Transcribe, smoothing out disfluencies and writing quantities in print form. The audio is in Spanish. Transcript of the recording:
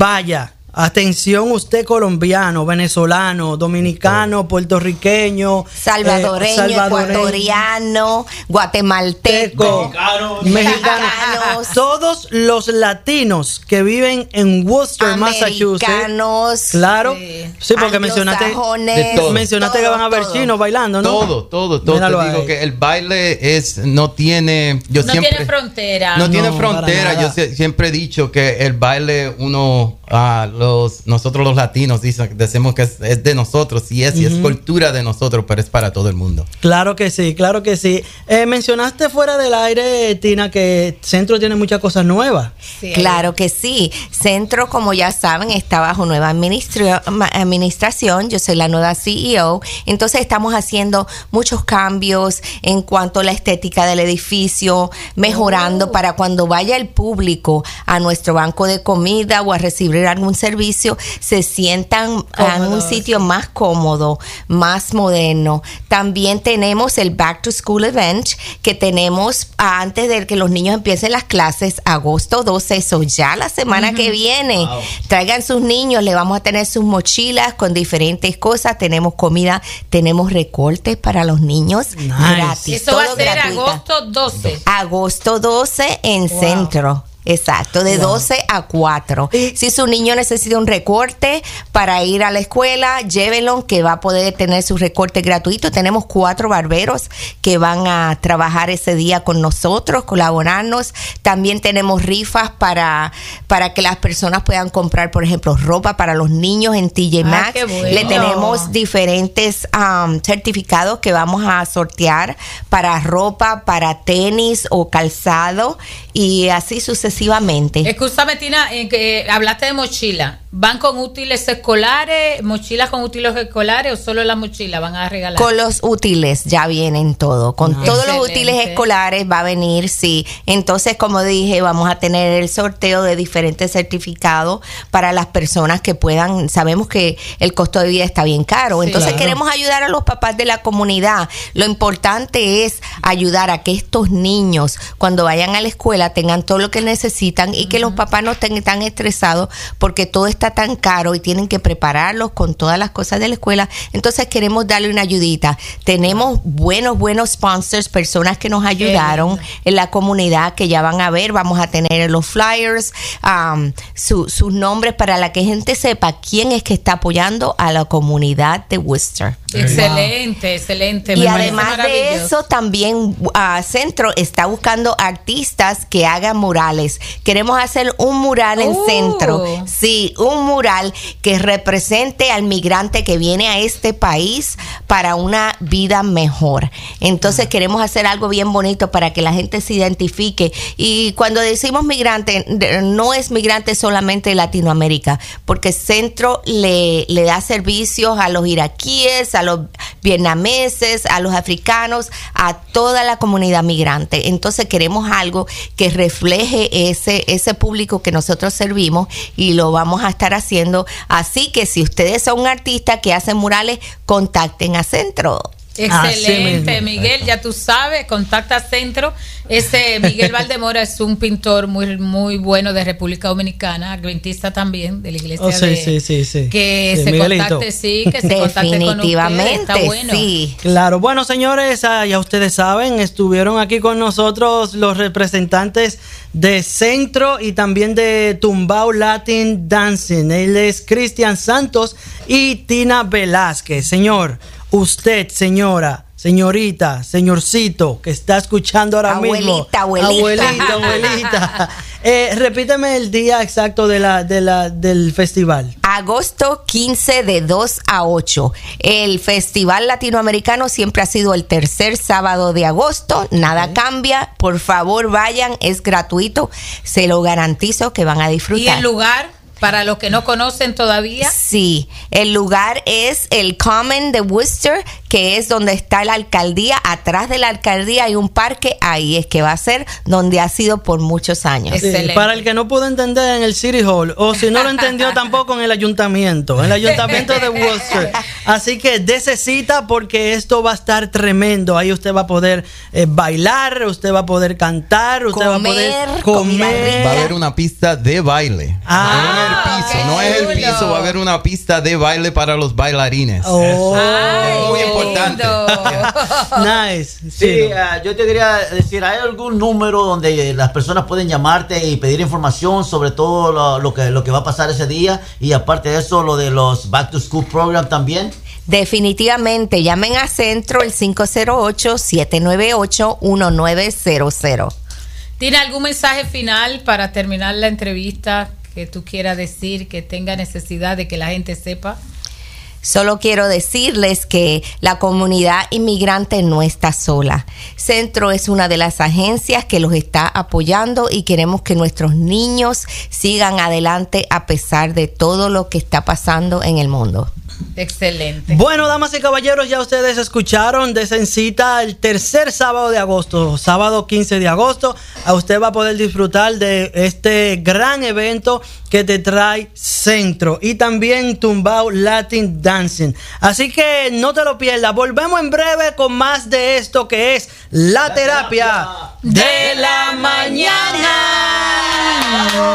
Vaya. Atención usted colombiano, venezolano, dominicano, puertorriqueño, salvadoreño, ecuatoriano, guatemalteco, mexicanos, todos los latinos que viven en Worcester, Massachusetts. Claro, sí, porque mencionaste que van a ver chinos bailando, ¿no? Todo. Te digo que el baile no tiene frontera. No tiene frontera. Yo siempre he dicho que el baile nosotros los latinos decimos que es de nosotros y es cultura de nosotros, pero es para todo el mundo. Claro que sí. Mencionaste fuera del aire, Tina, que Centro tiene muchas cosas nuevas. Sí, claro que sí. Centro, como ya saben, está bajo nueva administración. Yo soy la nueva CEO. Entonces estamos haciendo muchos cambios en cuanto a la estética del edificio, mejorando para cuando vaya el público a nuestro banco de comida o a recibir algún servicio, se sientan en un sitio más cómodo, más moderno. También tenemos el Back to School Event que tenemos antes de que los niños empiecen las clases, agosto 12, eso ya la semana que viene. Wow. Traigan sus niños, le vamos a tener sus mochilas con diferentes cosas, tenemos comida, tenemos recortes para los niños gratis. Eso va a ser agosto 12. Agosto 12 en Centro. Exacto, de 12 a 4. Si su niño necesita un recorte para ir a la escuela, llévenlo, que va a poder tener su recorte gratuito. Tenemos 4 barberos que van a trabajar ese día con nosotros, colaborarnos. También tenemos rifas para que las personas puedan comprar, por ejemplo, ropa para los niños en TJ Maxx. Bueno. Le tenemos diferentes certificados que vamos a sortear para ropa, para tenis o calzado y así sucesivamente. Escúchame, Tina, que hablaste de mochila. ¿Van con útiles escolares, mochilas con útiles escolares o solo las mochilas van a regalar? Con los útiles ya vienen todo. Con todos los útiles escolares va a venir, sí. Entonces, como dije, vamos a tener el sorteo de diferentes certificados para las personas que puedan. Sabemos que el costo de vida está bien caro. Entonces, queremos ayudar a los papás de la comunidad. Lo importante es ayudar a que estos niños, cuando vayan a la escuela, tengan todo lo que necesitan y que los papás no estén tan estresados porque todo está tan caro y tienen que prepararlos con todas las cosas de la escuela. Entonces queremos darle una ayudita. Tenemos buenos sponsors, personas que nos ayudaron en la comunidad que ya van a ver. Vamos a tener los flyers, sus nombres para la que gente sepa quién es que está apoyando a la comunidad de Worcester. Excelente. Y además de eso, también Centro está buscando artistas que hagan murales. Queremos hacer un mural en Centro. Sí, un mural que represente al migrante que viene a este país para una vida mejor. Entonces queremos hacer algo bien bonito para que la gente se identifique. Y cuando decimos migrante, no es migrante solamente de Latinoamérica, porque Centro le da servicios a los iraquíes, a los vietnameses, a los africanos, a toda la comunidad migrante. Entonces queremos algo que refleje ese público que nosotros servimos y lo vamos a estar haciendo. Así que si ustedes son un artista que hacen murales, contacten a Centro. Excelente, Miguel, ya tú sabes, contacta a Centro. Miguel Valdemora es un pintor muy bueno de República Dominicana, adventista también de la iglesia sí. Que se Miguelito. contacte definitivamente, con usted, está bueno. Sí. Claro, bueno, señores, ya ustedes saben, estuvieron aquí con nosotros los representantes de Centro y también de Tumbao Latin Dancing. Él es Cristian Santos y Tina Velázquez. Señor, usted, señora, señorita, señorcito, que está escuchando ahora mismo. Abuelita. Repíteme el día exacto del festival. Agosto 15 de 2 a 8. El Festival Latinoamericano siempre ha sido el tercer sábado de agosto. Nada cambia. Por favor, vayan. Es gratuito. Se lo garantizo que van a disfrutar. ¿Y el lugar? Para los que no conocen todavía. Sí, el lugar es el Common de Worcester, que es donde está la alcaldía. Atrás de la alcaldía hay un parque, ahí es que va a ser donde ha sido por muchos años. Sí, para el que no pudo entender en el City Hall, o si no lo entendió tampoco en el ayuntamiento de Worcester. Así que dése cita porque esto va a estar tremendo. Ahí usted va a poder bailar, usted va a poder cantar, usted va a poder comer. Va a haber una pista de baile. No es el piso, va a haber una pista de baile para los bailarines. Es muy importante. Nice. Sí, yo te quería decir, ¿hay algún número donde las personas pueden llamarte y pedir información sobre todo lo que va a pasar ese día? Y aparte de eso, lo de los Back to School Program también. Definitivamente, llamen a Centro el 508-798-1900. ¿Tiene algún mensaje final para terminar la entrevista que tú quieras decir, que tenga necesidad de que la gente sepa? Solo quiero decirles que la comunidad inmigrante no está sola. Centro es una de las agencias que los está apoyando y queremos que nuestros niños sigan adelante a pesar de todo lo que está pasando en el mundo. Excelente. Bueno, damas y caballeros, ya ustedes escucharon de cita el tercer sábado de agosto, sábado 15 de agosto. A usted va a poder disfrutar de este gran evento que te trae Centro y también Tumbao Latin Dancing. Así que no te lo pierdas. Volvemos en breve con más de esto que es la terapia de la mañana.